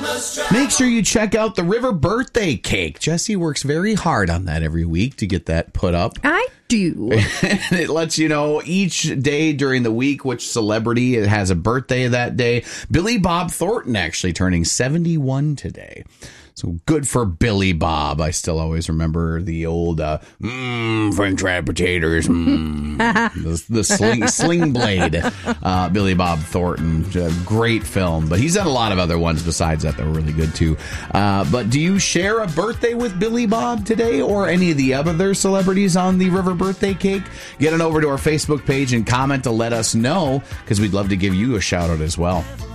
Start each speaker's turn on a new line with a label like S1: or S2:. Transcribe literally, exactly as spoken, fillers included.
S1: Make sure you check out the River Birthday Cake. Jesse works very hard on that every week to get that put up.
S2: I do.
S1: It lets you know each day during the week which celebrity has a birthday that day. Billy Bob Thornton actually turning seventy-one today. So good for Billy Bob. I still always remember the old uh, mmm, French fried potatoes, mmm, the, the sling, sling blade. Uh, Billy Bob Thornton, a great film. But he's done a lot of other ones besides that that were really good too. Uh, but do you share a birthday with Billy Bob today or any of the other celebrities on the River Birthday Cake? Get on over to our Facebook page and comment to let us know because we'd love to give you a shout out as well.